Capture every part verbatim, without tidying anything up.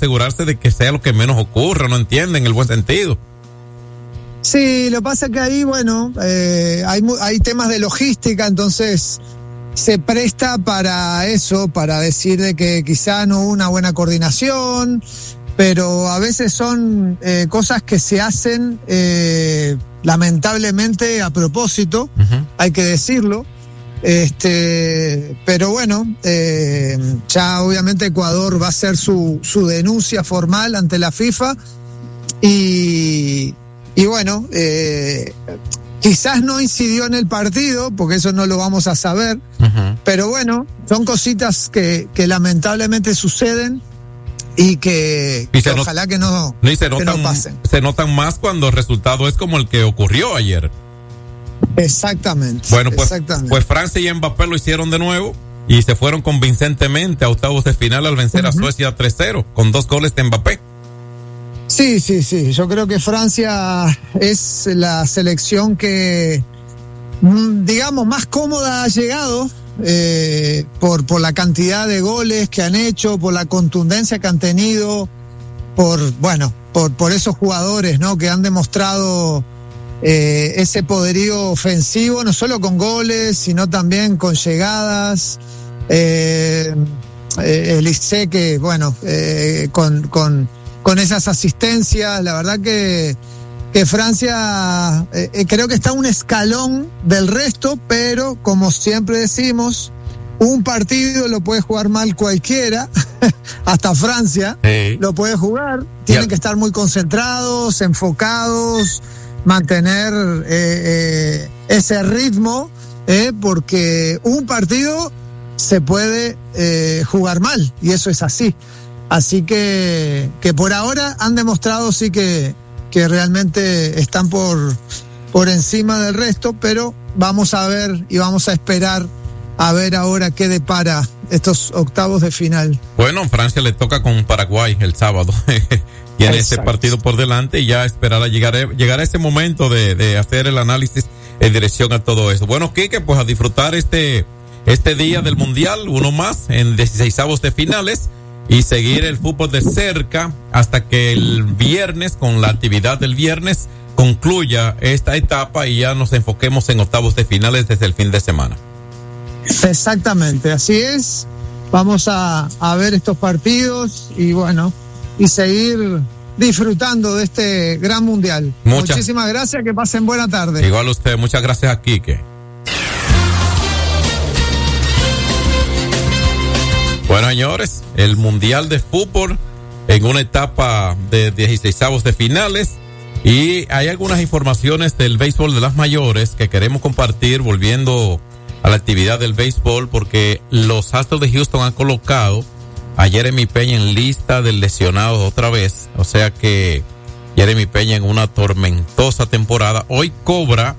asegurarse de que sea lo que menos ocurra, no entienden en el buen sentido. Sí, lo que pasa es que ahí, bueno, eh, hay, hay temas de logística, entonces se presta para eso, para decir de que quizá no hubo una buena coordinación, pero a veces son eh, cosas que se hacen eh, lamentablemente a propósito, uh-huh. hay que decirlo. Este, pero bueno, eh, ya obviamente Ecuador va a hacer su, su denuncia formal ante la FIFA y, y bueno, eh, quizás no incidió en el partido, porque eso no lo vamos a saber, uh-huh. pero bueno, son cositas que, que lamentablemente suceden y que, y que not- ojalá que no, no, y se que notan, no pasen. Se notan más cuando el resultado es como el que ocurrió ayer. Exactamente. Bueno, pues, exactamente. pues Francia y Mbappé lo hicieron de nuevo y se fueron convincentemente a octavos de final al vencer uh-huh. a Suecia tres cero con dos goles de Mbappé. Sí, sí, sí. Yo creo que Francia es la selección que, digamos, más cómoda ha llegado eh, por, por la cantidad de goles que han hecho, por la contundencia que han tenido, por, bueno, por, por esos jugadores, ¿no? Que han demostrado eh, ese poderío ofensivo, no solo con goles, sino también con llegadas. Eh, eh, Elise que, bueno, eh, con, con, con esas asistencias, la verdad que, que Francia eh, creo que está un escalón del resto, pero como siempre decimos, un partido lo puede jugar mal cualquiera, hasta Francia sí. lo puede jugar, tienen que estar muy concentrados, enfocados, mantener eh, eh, ese ritmo, eh, porque un partido se puede eh, jugar mal, y eso es así. Así que, que por ahora han demostrado sí que, que realmente están por, por encima del resto, pero vamos a ver y vamos a esperar a ver ahora qué depara estos octavos de final. Bueno, Francia le toca con Paraguay el sábado. Tiene ese partido por delante y ya esperar a llegar, a, llegar a ese momento de, de hacer el análisis en dirección a todo eso. Bueno, Quique, pues a disfrutar este, este día del Mundial, uno más en dieciseisavos de finales, y seguir el fútbol de cerca hasta que el viernes, con la actividad del viernes, concluya esta etapa y ya nos enfoquemos en octavos de finales desde el fin de semana. Exactamente, así es. Vamos a, a ver estos partidos y bueno, y seguir disfrutando de este gran mundial. Muchas, Muchísimas gracias, que pasen buena tarde. Igual usted, muchas gracias a Quique. Bueno, señores, el Mundial de Fútbol en una etapa de dieciseisavos de finales, y hay algunas informaciones del béisbol de las mayores que queremos compartir volviendo a la actividad del béisbol, porque los Astros de Houston han colocado a Jeremy Peña en lista de lesionados otra vez, o sea que Jeremy Peña en una tormentosa temporada hoy cobra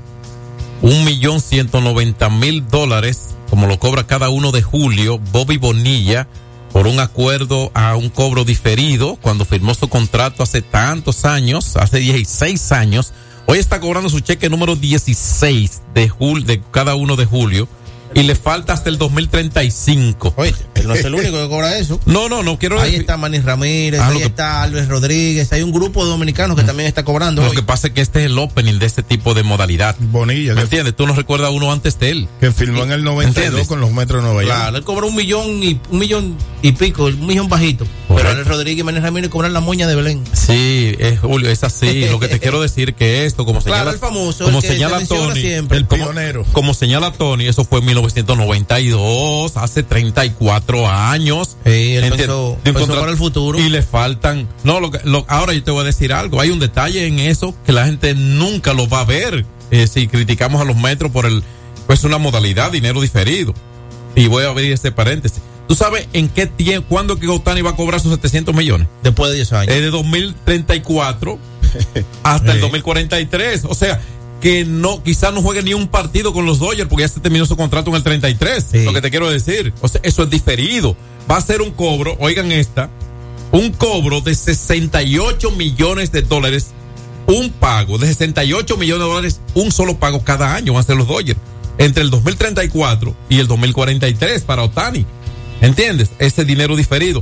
un millón ciento noventa mil dólares, como lo cobra cada uno de julio Bobby Bonilla, por un acuerdo a un cobro diferido cuando firmó su contrato hace tantos años, hace dieciséis años. Hoy está cobrando su cheque número dieciséis de julio, de cada uno de julio, y le falta hasta el dos mil treinta y cinco. Oye, él no es el único que cobra eso. No, no, no quiero Ahí decir. está Manny Ramírez, ah, ahí que... está Albert Rodríguez, hay un grupo de dominicanos que mm. también está cobrando. Lo hoy. que pasa es que este es el opening de este tipo de modalidad. Bonilla. ¿Me entiendes? Tú no recuerdas uno antes de él. Que filmó en el noventa y dos ¿entiendes? Con los Metros de Nueva York. Claro, él cobró un millón y un millón y pico, un millón bajito. Correcto. Pero Albert Rodríguez y Manny Ramírez cobran la moña de Belén. Sí, es, Julio, es así. Lo que te quiero decir que esto, como señala, claro, el famoso, como el que señala Tony, siempre. El como, pionero. Como señala Tony, eso fue en mil novecientos noventa y dos, hace treinta y cuatro años. Sí, él pensó, de un pensó para el futuro. Y le faltan, no, lo, lo, ahora yo te voy a decir algo, hay un detalle en eso que la gente nunca lo va a ver, eh, si criticamos a los Metros por el, pues una modalidad, dinero diferido. Y voy a abrir este paréntesis. ¿Tú sabes en qué tiempo, cuándo que Ohtani va a cobrar sus setecientos millones? Después de diez años. Es de dos mil treinta y cuatro hasta el dos mil cuarenta y tres. O sea, que no, quizás no juegue ni un partido con los Dodgers porque ya se terminó su contrato en el treinta y tres. Sí. Lo que te quiero decir. O sea, eso es diferido. Va a ser un cobro, oigan esta, un cobro de sesenta y ocho millones de dólares, un pago de sesenta y ocho millones de dólares, un solo pago cada año van a ser los Dodgers, entre el dos mil treinta y cuatro y el dos mil cuarenta y tres para Ohtani. ¿Entiendes? Ese dinero diferido.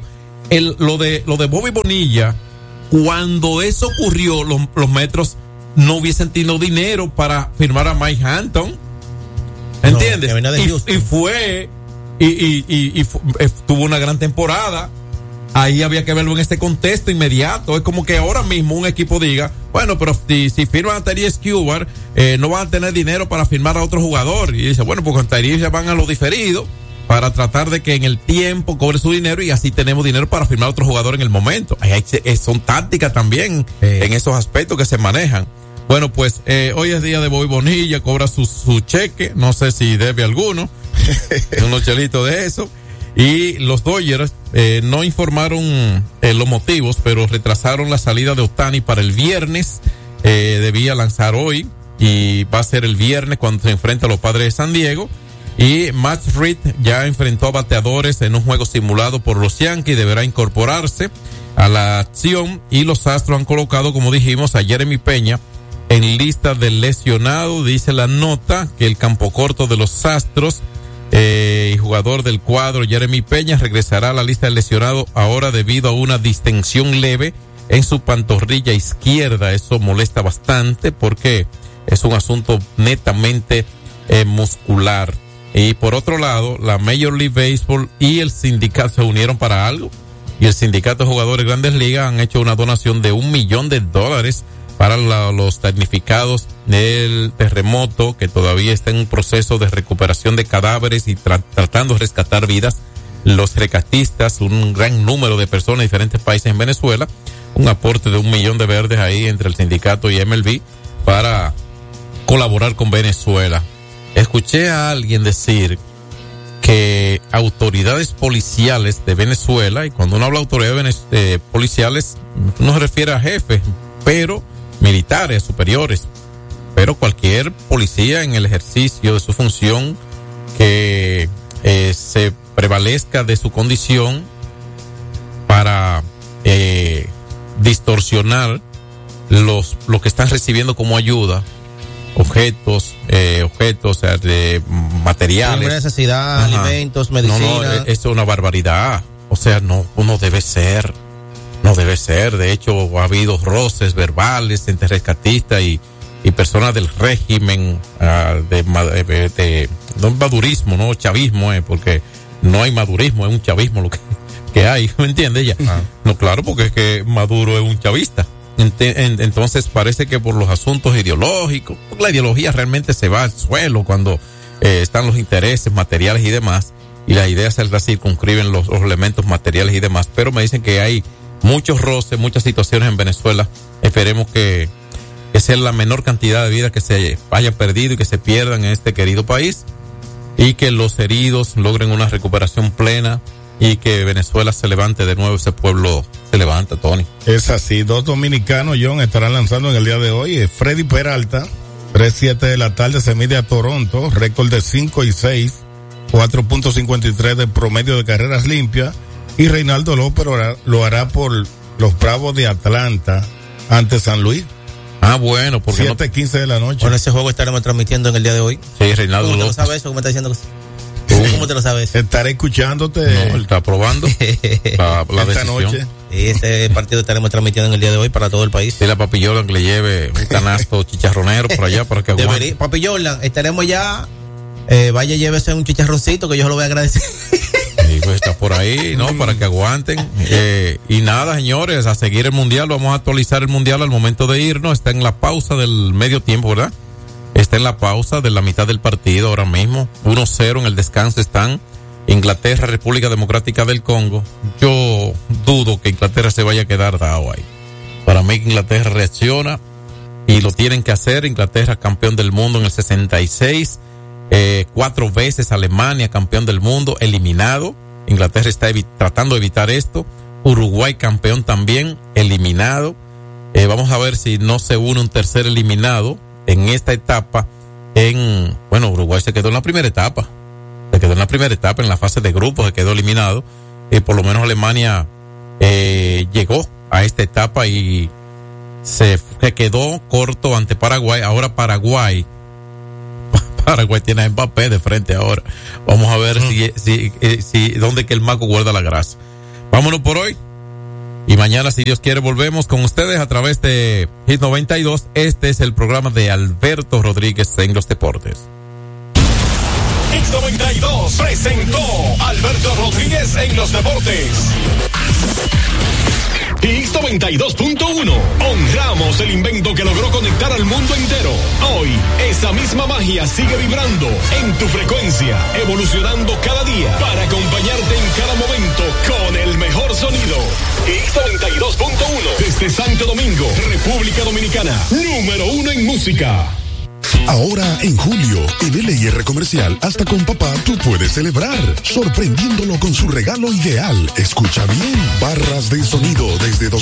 el, lo de, lo de Bobby Bonilla, cuando eso ocurrió, los, los Metros no hubiesen tenido dinero para firmar a Mike Hampton. ¿Entiendes? No, y, y fue, y, y, y, y fue, tuvo una gran temporada. Ahí había que verlo en este contexto inmediato. Es como que ahora mismo un equipo diga, bueno, pero si, si firman a Terry Escobar, eh, no van a tener dinero para firmar a otro jugador. Y dice, bueno, pues con Terry ya van a lo diferido para tratar de que en el tiempo cobre su dinero y así tenemos dinero para firmar a otro jugador en el momento. Ahí hay, son tácticas también sí. en esos aspectos que se manejan. Bueno, pues eh, hoy es día de Bobby Bonilla, cobra su, su cheque, no sé si debe alguno, unos chelitos de eso. Y los Dodgers eh, no informaron eh, los motivos, pero retrasaron la salida de Ohtani para el viernes. Eh, debía lanzar hoy y va a ser el viernes cuando se enfrenta a los Padres de San Diego. Y Matt Reed ya enfrentó a bateadores en un juego simulado por los Yankees, deberá incorporarse a la acción. Y los Astros han colocado, como dijimos, a Jeremy Peña en lista de lesionados. Dice la nota que el campo corto de los Astros eh, y jugador del cuadro Jeremy Peña regresará a la lista de lesionados ahora debido a una distensión leve en su pantorrilla izquierda. Eso molesta bastante porque es un asunto netamente eh, muscular. Y por otro lado, la Major League Baseball y el sindicato se unieron para algo. Y el sindicato de jugadores de Grandes Ligas han hecho una donación de un millón de dólares para la, los damnificados del terremoto, que todavía está en un proceso de recuperación de cadáveres y tra- tratando de rescatar vidas. Los rescatistas, un gran número de personas de diferentes países en Venezuela, un aporte de un millón de verdes ahí entre el sindicato y M L B para colaborar con Venezuela. Escuché a alguien decir que autoridades policiales de Venezuela, y cuando uno habla de autoridades eh, policiales, no se refiere a jefes, pero militares superiores, pero cualquier policía en el ejercicio de su función que eh, se prevalezca de su condición para eh, distorsionar los lo que están recibiendo como ayuda, objetos, eh, objetos, o sea, de materiales, primera necesidad, ajá, alimentos, medicina. No, no, eso es una barbaridad. O sea, no, no debe ser. No debe ser. De hecho, ha habido roces verbales entre rescatistas y, y personas del régimen uh, de, de, de, no madurismo, no chavismo, eh, porque no hay madurismo, es un chavismo lo que, que hay, ¿me entiendes? Ya. Ah. No, claro, porque es que Maduro es un chavista. Entonces parece que por los asuntos ideológicos, la ideología realmente se va al suelo cuando eh, están los intereses materiales y demás, y las ideas se circunscriben los, los elementos materiales y demás, pero me dicen que hay muchos roces, muchas situaciones en Venezuela. Esperemos que, que sea la menor cantidad de vidas que se haya perdido y que se pierdan en este querido país, y que los heridos logren una recuperación plena y que Venezuela se levante de nuevo, ese pueblo se levanta, Tony. Es así. Dos dominicanos, John, estarán lanzando en el día de hoy. Freddy Peralta, tres siete de la tarde, se mide a Toronto, récord de cinco y seis, cuatro punto cincuenta y tres de promedio de carreras limpias. Y Reinaldo López lo hará, lo hará por los Bravos de Atlanta ante San Luis. Ah, bueno, porque siete quince de la noche. Bueno, ese juego estaremos transmitiendo en el día de hoy. Sí, Reinaldo ¿Cómo López. ¿Cómo sabes eso? ¿Cómo me está diciendo que sí? ¿Cómo te lo sabes? Estaré escuchándote. No, él está probando la, la esta decisión. noche. Y ese partido estaremos transmitiendo en el día de hoy para todo el país. Dile a Papi Jordan que le lleve un canasto chicharronero por allá para que aguante. Debería, Papi Jordan, estaremos ya. Eh, vaya, llévese un chicharroncito que yo se lo voy a agradecer. Y pues está por ahí, ¿no? Para que aguanten. Eh, y nada, señores, a seguir el mundial. Vamos a actualizar el mundial al momento de irnos. Está en la pausa del medio tiempo, ¿verdad? Está en la pausa de la mitad del partido ahora mismo. uno cero en el descanso están Inglaterra, República Democrática del Congo. Yo dudo que Inglaterra se vaya a quedar dado ahí. Para mí Inglaterra reacciona y lo tienen que hacer. Inglaterra campeón del mundo en el sesenta y seis. Eh, cuatro veces Alemania campeón del mundo, eliminado. Inglaterra está evi- tratando de evitar esto. Uruguay campeón también, eliminado. Eh, vamos a ver si no se une un tercer eliminado en esta etapa. En, bueno, Uruguay se quedó en la primera etapa. Se quedó en la primera etapa, en la fase de grupos, se quedó eliminado. Y por lo menos Alemania eh, llegó a esta etapa y se, se quedó corto ante Paraguay. Ahora Paraguay Paraguay tiene a Mbappé de frente ahora. Vamos a ver mm. si, si, si, dónde que el mago guarda la grasa. Vámonos por hoy. Y mañana, si Dios quiere, volvemos con ustedes a través de Hit noventa y dos. Este es el programa de Alberto Rodríguez en los deportes. Hit noventa y dos presentó Alberto Rodríguez en los deportes. Hit noventa y dos punto uno. Honramos el invento que logró conectar al mundo entero. Hoy, esa misma magia sigue vibrando en tu frecuencia, evolucionando cada día para acompañarte en cada momento con el mejor sonido. Hit noventa y dos punto uno. Desde Santo Domingo, República Dominicana. Número uno en música. Ahora, en julio, en L I R Comercial, hasta con papá tú puedes celebrar, sorprendiéndolo con su regalo ideal. Escucha bien, barras de sonido desde dos